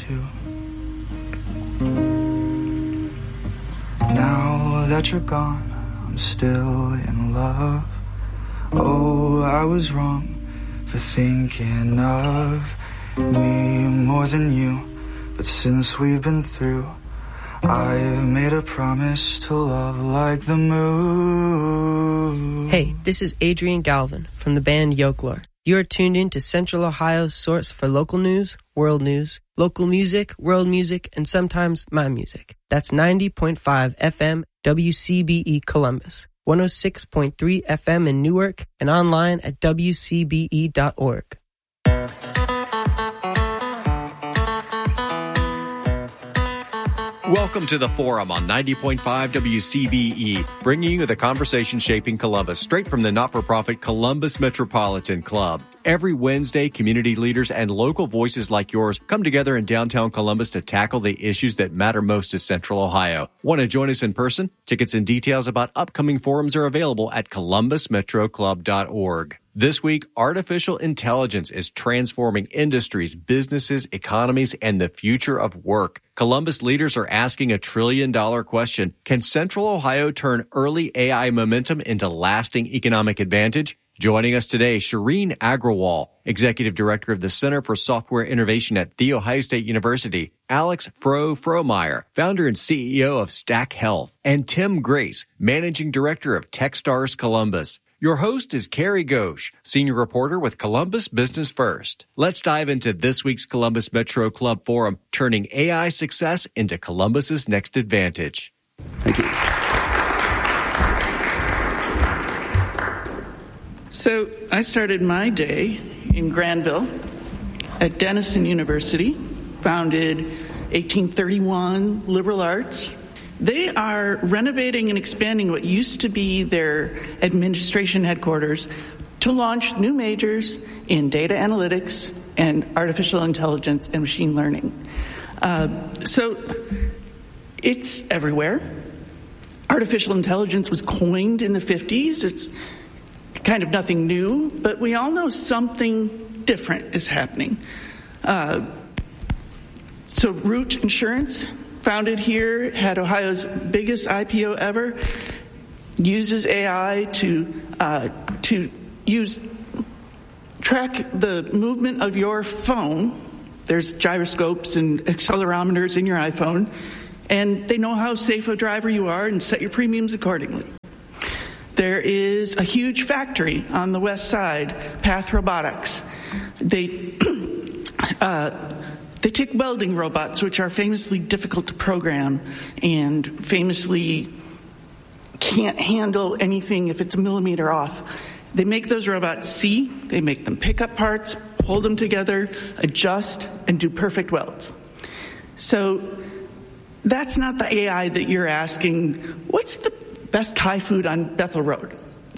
too. Now that you're gone, I'm still in love. Oh, I was wrong for thinking of me more than you. But since we've been through, I've made a promise to love like the moon. Hey, this is Adrian Galvin from the band Yokelore. You are tuned in to Central Ohio's source for local news, world news, local music, world music, and sometimes my music. That's 90.5 FM WCBE Columbus, 106.3 FM in Newark, and online at wcbe.org. Welcome to The Forum on 90.5 WCBE, bringing you the conversation shaping Columbus, straight from the not-for-profit Columbus Metropolitan Club. Every Wednesday, community leaders and local voices like yours come together in downtown Columbus to tackle the issues that matter most to Central Ohio. Want to join us in person? Tickets and details about upcoming forums are available at columbusmetroclub.org. This week, artificial intelligence is transforming industries, businesses, economies, and the future of work. Columbus leaders are asking a $1 trillion question. Can Central Ohio turn early AI momentum into lasting economic advantage? Joining us today, Shireen Agrawal, Executive Director of the Center for Software Innovation at The Ohio State University, Alex Fromeyer, Founder and CEO of Stack Health, and Tim Grace, Managing Director of Techstars Columbus. Your host is Carrie Ghosh, Senior Reporter with Columbus Business First. Let's dive into this week's Columbus Metro Club Forum, turning AI success into Columbus's next advantage. Thank you. So I started my day in Granville at Denison University, founded 1831, liberal arts. They are renovating and expanding what used to be their administration headquarters to launch new majors in data analytics and artificial intelligence and machine learning. So it's everywhere. Artificial intelligence was coined in the 50s. It's kind of nothing new, but we all know something different is happening. So Root Insurance, founded here, had Ohio's biggest IPO ever, uses AI to track the movement of your phone. There's gyroscopes and accelerometers in your iPhone, and they know how safe a driver you are and set your premiums accordingly. There is a huge factory on the west side, Path Robotics. They take welding robots, which are famously difficult to program and famously can't handle anything if it's a millimeter off. They make those robots see, they make them pick up parts, hold them together, adjust, and do perfect welds. So that's not the AI that you're asking, what's the best Thai food on Bethel Road?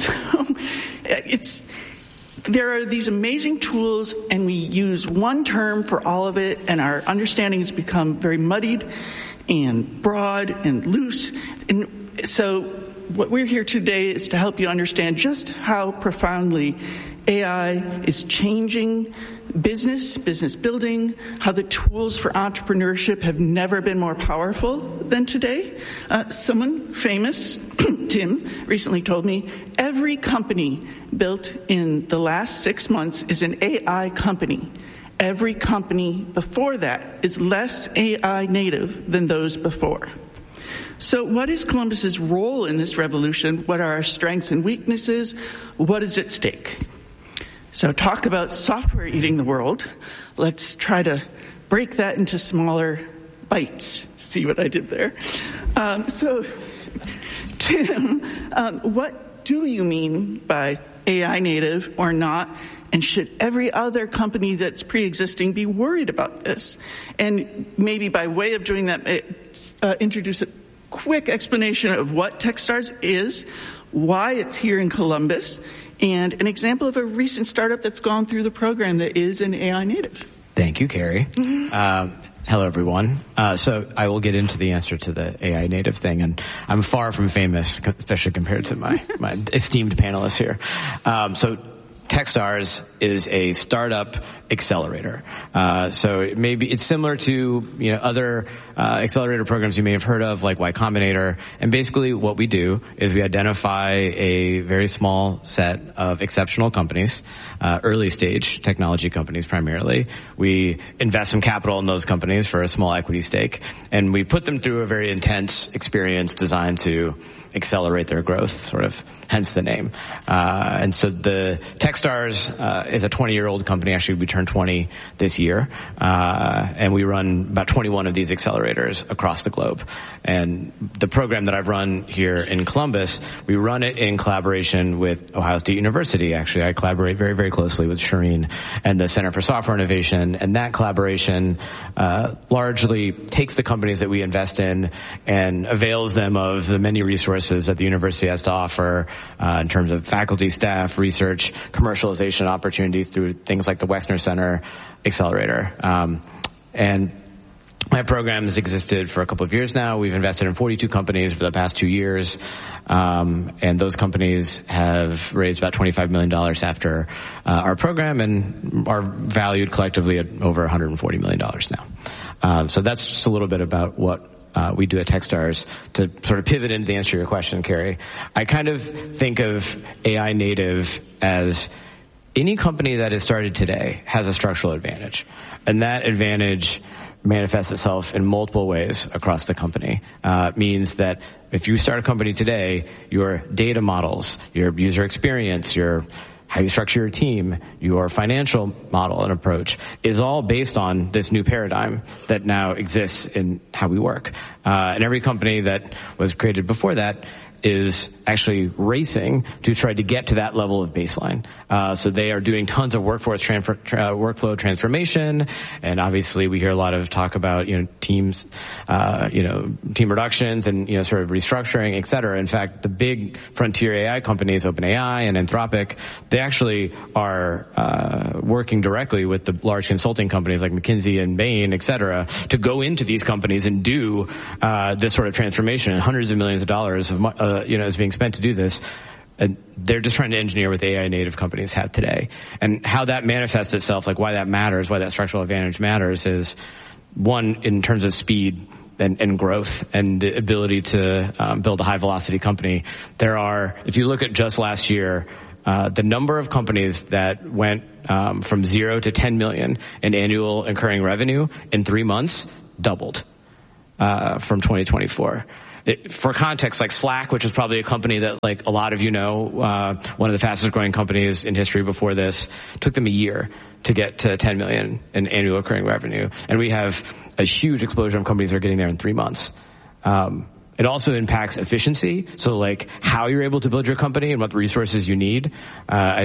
There are these amazing tools, and we use one term for all of it, and our understanding has become very muddied and broad and loose. And so what we're here today is to help you understand just how profoundly AI is changing business building, how the tools for entrepreneurship have never been more powerful than today. Someone famous, Tim, recently told me, every company built in the last 6 months is an AI company. Every company before that is less AI native than those before. So what is Columbus's role in this revolution? What are our strengths and weaknesses? What is at stake? So talk about software eating the world. Let's try to break that into smaller bites. See what I did there? So, Tim, what do you mean by AI native or not? And should every other company that's pre-existing be worried about this? And maybe by way of doing that, introduce a quick explanation of what Techstars is, why it's here in Columbus, and an example of a recent startup that's gone through the program that is an AI native. Thank you, Carrie. Hello, everyone. So I will get into the answer to the AI native thing, and I'm far from famous, especially compared to my esteemed panelists here. So Techstars is a startup accelerator. So it's similar to, other accelerator programs you may have heard of, like Y Combinator. And basically what we do is we identify a very small set of exceptional companies, early stage technology companies primarily. We invest some capital in those companies for a small equity stake, and we put them through a very intense experience designed to accelerate their growth, sort of, hence the name. And so the Techstars is a 20-year-old company. Actually, we turned 20 this year. And we run about 21 of these accelerators across the globe. And the program that I've run here in Columbus, we run it in collaboration with Ohio State University. Actually, I collaborate very, very closely with Shireen and the Center for Software Innovation. And that collaboration largely takes the companies that we invest in and avails them of the many resources that the university has to offer in terms of faculty, staff, research, commercialization opportunities through things like the Wexner Center Accelerator. And my program has existed for a couple of years now. We've invested in 42 companies for the past 2 years. And those companies have raised about $25 million after our program and are valued collectively at over $140 million now. So that's just a little bit about what we do at Techstars. To sort of pivot into the answer to your question, Carrie, I kind of think of AI native as any company that is started today has a structural advantage. And that advantage manifests itself in multiple ways across the company. It means that if you start a company today, your data models, your user experience, your how you structure your team, your financial model and approach is all based on this new paradigm that now exists in how we work. And every company that was created before that is actually racing to try to get to that level of baseline. So they are doing tons of workflow transformation, and obviously we hear a lot of talk about, teams, team reductions and, sort of restructuring, et cetera. In fact, the big frontier AI companies, OpenAI and Anthropic, they actually are working directly with the large consulting companies like McKinsey and Bain, et cetera, to go into these companies and do this sort of transformation. And hundreds of millions of dollars is being spent to do this. And they're just trying to engineer what the AI native companies have today. And how that manifests itself, like why that matters, why that structural advantage matters is, one, in terms of speed and growth and the ability to build a high velocity company. There are, if you look at just last year, the number of companies that went from 0 to 10 million in annual incurring revenue in 3 months doubled from 2024. For context, like Slack, which is probably a company that like a lot of one of the fastest growing companies in history before this, took them a year to get to 10 million in annual recurring revenue. And we have a huge explosion of companies that are getting there in 3 months. It also impacts efficiency. So like how you're able to build your company and what resources you need.